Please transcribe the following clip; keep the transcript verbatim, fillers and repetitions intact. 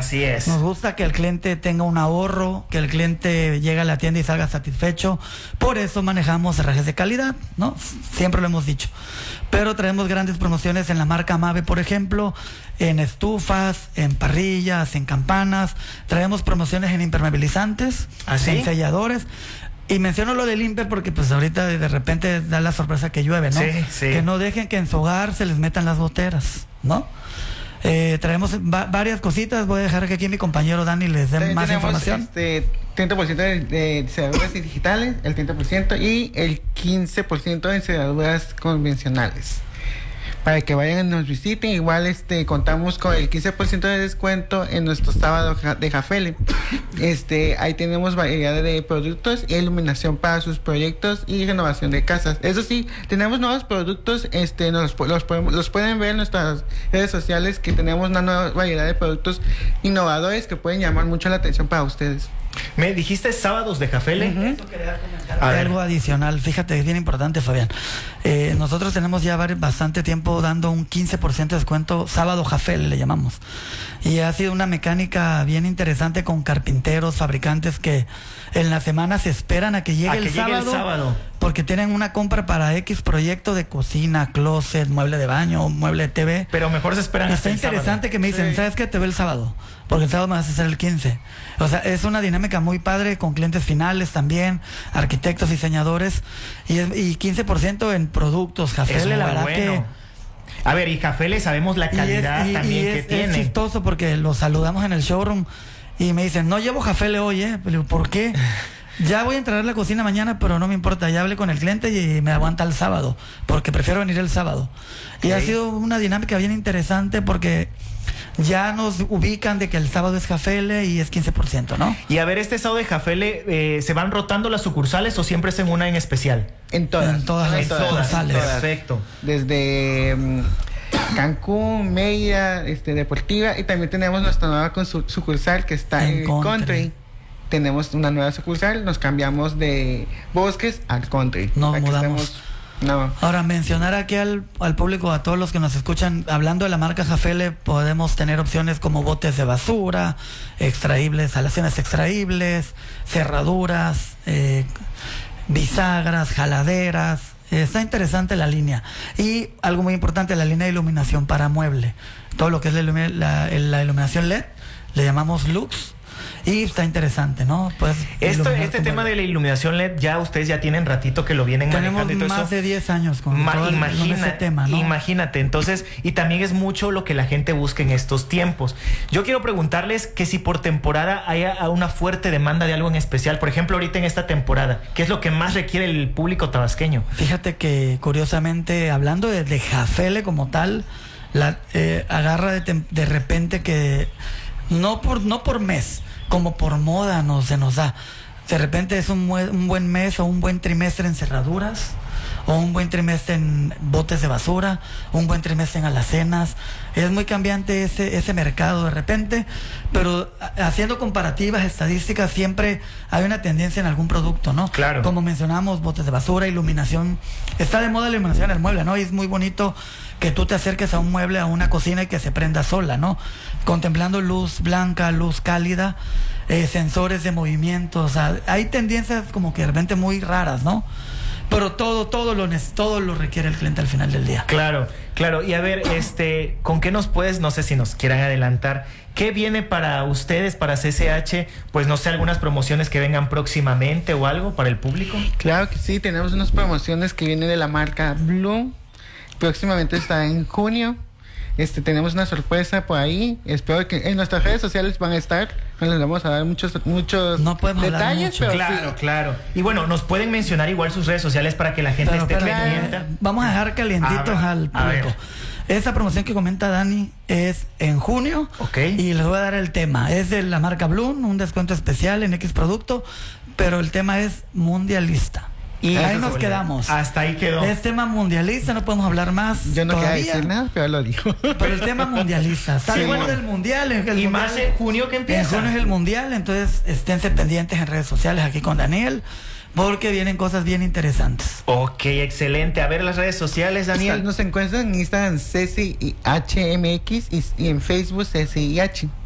Así es. Nos gusta que el cliente tenga un ahorro, que el cliente llegue a la tienda y salga satisfecho. Por eso manejamos herrajes de calidad, ¿no? Siempre lo hemos dicho. Pero traemos grandes promociones en la marca Mave, por ejemplo, en estufas, en parrillas, en campanas. Traemos promociones en impermeabilizantes, ¿Ah, sí? en selladores. Y menciono lo del Imper porque pues ahorita de repente da la sorpresa que llueve, ¿no? Sí, sí. Que no dejen que en su hogar se les metan las goteras, ¿no? Eh, traemos va varias cositas. Voy a dejar que aquí mi compañero Dani les dé También más tenemos, información. Este, treinta por ciento de, de cerraduras digitales, el treinta por ciento y el quince por ciento de cerraduras convencionales. Para que vayan y nos visiten. Igual este contamos con el quince por ciento de descuento en nuestro sábado de Jafele. Este, ahí tenemos variedad de productos y iluminación para sus proyectos y renovación de casas. Eso sí, tenemos nuevos productos, este, nos, los, podemos, los pueden ver en nuestras redes sociales, que tenemos una nueva variedad de productos innovadores que pueden llamar mucho la atención para ustedes. Me dijiste sábados de Jafele. Uh-huh. Algo adicional, fíjate, es bien importante, Fabián. Eh, nosotros tenemos ya bastante tiempo dando un quince por ciento de descuento sábado Jafele, le llamamos. Y ha sido una mecánica bien interesante con carpinteros, fabricantes que en la semana se esperan a que llegue, a el, que sábado, llegue el sábado. Porque tienen una compra para X proyecto de cocina, closet, mueble de baño, mueble de T V. Pero mejor se esperan hasta Está el interesante sábado. que me dicen, Sí. ¿sabes qué? Te veo el sábado, porque el sábado me vas a hacer el quince. O sea, es una dinámica muy padre con clientes finales también, arquitectos, diseñadores, y, es, y quince por ciento en productos. Jafele, la verdad bueno. que... A ver, y Jafele sabemos la calidad y es, y, también y que es, tiene. Es chistoso porque los saludamos en el showroom y me dicen, no llevo Jafele hoy, ¿eh? Le digo, ¿por qué? Ya voy a entrar a la cocina mañana, pero no me importa, ya hablé con el cliente y me aguanta el sábado, porque prefiero venir el sábado. Y okay. ha sido una dinámica bien interesante porque ya nos ubican de que el sábado es Jafele y es quince por ciento, ¿no? Y a ver, este sábado de Jafele, eh, ¿se van rotando las sucursales o siempre es en una en especial? En todas. En todas las En todas, sucursales. perfecto. Desde um, Cancún, Mérida, este, Deportiva, y también tenemos nuestra nueva sucursal que está en, en Country. country. Tenemos una nueva sucursal, nos cambiamos de Bosques al Country. Nos mudamos. Estemos, no. Ahora, mencionar aquí al, al público, a todos los que nos escuchan, hablando de la marca Jafele, podemos tener opciones como botes de basura, extraíbles, alacenas extraíbles, cerraduras, eh, bisagras, jaladeras. Está interesante la línea. Y algo muy importante, la línea de iluminación para mueble. Todo lo que es la, ilumi- la, la iluminación L E D, le llamamos Lux. Y está interesante, ¿no? Pues Esto, este tema de la iluminación L E D, ya ustedes ya tienen ratito que lo vienen Tenemos manejando y todo más eso. de diez años con, Ma todo el, imagina, con ese tema, ¿no? Imagínate, entonces, y también es mucho lo que la gente busca en estos tiempos. Yo quiero preguntarles que si por temporada hay una fuerte demanda de algo en especial, por ejemplo, ahorita en esta temporada, ¿qué es lo que más requiere el público tabasqueño? Fíjate que, curiosamente, hablando de, de Jafele como tal, la, eh, agarra de, de repente que, no por, no por mes, como por moda nos, se nos da. De repente es un, un buen mes o un buen trimestre en cerraduras, o un buen trimestre en botes de basura, un buen trimestre en alacenas. Es muy cambiante ese, ese mercado de repente, pero haciendo comparativas estadísticas siempre hay una tendencia en algún producto, ¿no? Claro. Como mencionamos, botes de basura, iluminación. Está de moda la iluminación en el mueble, ¿no? Y es muy bonito que tú te acerques a un mueble, a una cocina y que se prenda sola, ¿no? Contemplando luz blanca, luz cálida, eh, sensores de movimiento. O sea, hay tendencias como que de repente muy raras, ¿no? Pero todo, todo lo, todo lo requiere el cliente al final del día. Claro, claro. Y a ver, este, ¿con qué nos puedes, no sé si nos quieran adelantar, qué viene para ustedes, para C C H? Pues no sé, algunas promociones que vengan próximamente o algo para el público. Claro que sí, tenemos unas promociones que vienen de la marca Bloom. Próximamente está en junio. Este, tenemos una sorpresa por ahí. Espero que en nuestras redes sociales van a estar. No les vamos a dar muchos, muchos no detalles, mucho. pero claro, sí. claro. Y bueno, nos pueden mencionar igual sus redes sociales para que la gente Pero, esté pero, pendiente. eh, vamos a dejar calientitos A ver, al a ver. público. Esa promoción que comenta Dani es en junio. Ok. Y les voy a dar el tema. Es de la marca Bloom, un descuento especial en X producto, pero el tema es mundialista. Y ahí nos quedamos. Hasta ahí quedó. Es tema mundialista, no podemos hablar más. Yo no quería todavía, decir nada, pero lo digo. pero el tema mundialista. Sale Sí, bueno bueno. del mundial. El Y mundial, más en junio que En empieza. junio es el mundial, entonces esténse pendientes en redes sociales aquí con Daniel, porque vienen cosas bien interesantes. Ok, excelente. A ver las redes sociales, Daniel. Nos encuentran en Instagram C C I H M X y, y en Facebook C C I H.